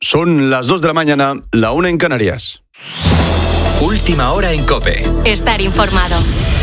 Son las 2 de la mañana, la 1 en Canarias. Última hora en COPE. Estar informado.